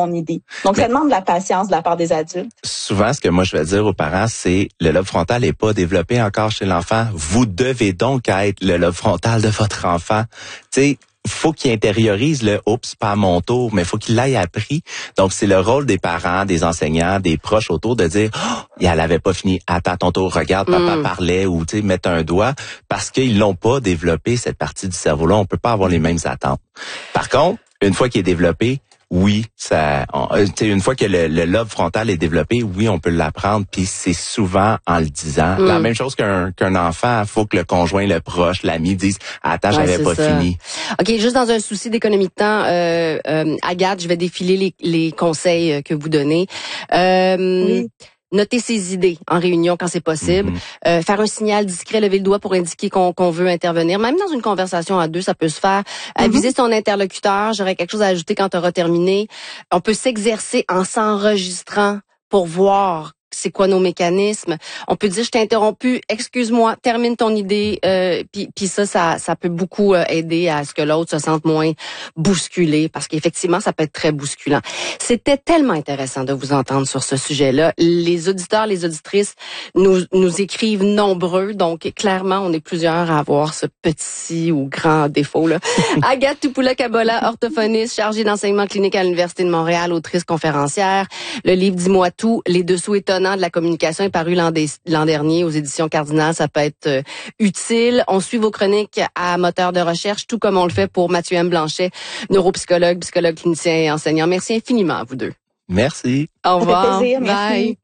ton idée. Donc, ça demande de la patience de la part des adultes. Souvent, ce que moi je vais dire aux parents, c'est le lobe frontal n'est pas développé encore chez l'enfant. Vous devez donc être le lobe frontal de votre enfant. Tu sais, faut qu'il intériorise le « oups, pas à mon tour », mais faut qu'il l'ait appris. Donc, c'est le rôle des parents, des enseignants, des proches autour de dire « oh, elle avait pas fini, attends ton tour, regarde, papa parlait » ou tu sais, mettre un doigt, parce qu'ils l'ont pas développé, cette partie du cerveau-là. On peut pas avoir les mêmes attentes. Par contre, une fois qu'il est développé, oui, une fois que le lobe frontal est développé, oui, on peut l'apprendre, puis c'est souvent en le disant. La même chose qu'un enfant, il faut que le conjoint, le proche, l'ami dise « Attends, j'avais pas fini ». OK, juste dans un souci d'économie de temps, Agathe, je vais défiler les conseils que vous donnez. Oui. Noter ses idées en réunion quand c'est possible. Faire un signal discret, lever le doigt pour indiquer qu'on veut intervenir. Même dans une conversation à deux, ça peut se faire. Aviser son interlocuteur. J'aurais quelque chose à ajouter quand tu auras terminé. On peut s'exercer en s'enregistrant pour voir c'est quoi nos mécanismes. On peut dire je t'ai interrompu, excuse-moi, termine ton idée. Puis ça peut beaucoup aider à ce que l'autre se sente moins bousculé, parce qu'effectivement ça peut être très bousculant. C'était tellement intéressant de vous entendre sur ce sujet-là. Les auditeurs, les auditrices nous écrivent nombreux, donc clairement on est plusieurs à avoir ce petit ou grand défaut là. Agathe Tupoula-Kabola, orthophoniste, chargée d'enseignement clinique à l'Université de Montréal, autrice conférencière. Le livre Dis-moi tout, les dessous étonnants de la communication est paru l'an dernier aux éditions Cardinal. Ça peut être utile. On suit vos chroniques à Moteur de recherche, tout comme on le fait pour Mathieu M. Blanchet, neuropsychologue, psychologue clinicien et enseignant. Merci infiniment à vous deux. Merci. Au revoir. Ça fait plaisir. Merci. Bye.